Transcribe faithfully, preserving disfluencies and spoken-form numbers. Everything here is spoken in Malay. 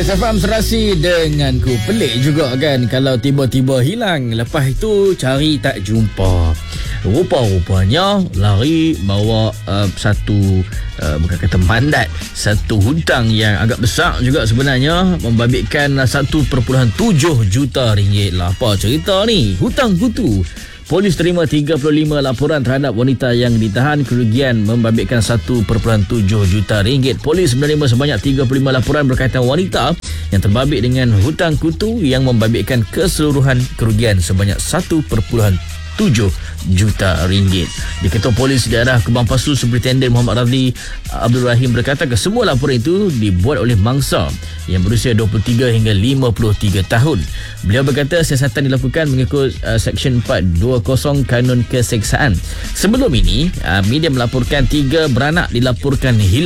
Ais F M serasi denganku. Pelik juga kan kalau tiba-tiba hilang, lepas itu cari tak jumpa. Rupa-rupanya lari bawa uh, satu uh, bukan kata mandat, satu hutang yang agak besar juga sebenarnya, membabitkan satu perpuluhan tujuh juta ringgit lah. Apa cerita ni? Hutang kutu. Polis terima tiga puluh lima laporan terhadap wanita yang ditahan, kerugian membabitkan satu perpuluhan tujuh juta ringgit. Polis menerima sebanyak tiga puluh lima laporan berkaitan wanita yang terbabit dengan hutang kutu yang membabitkan keseluruhan kerugian sebanyak satu perpuluhan tujuh juta ringgit. Di Ketua Polis Daerah Kebang Pasu, Superintenden Muhammad Radhi Abdul Rahim berkata ke semua laporan itu dibuat oleh mangsa yang berusia dua puluh tiga hingga lima puluh tiga tahun. Beliau berkata siasatan dilakukan mengikut uh, Seksyen empat dua kosong Kanun Keseksaan. Sebelum ini, uh, media melaporkan tiga beranak dilaporkan hilang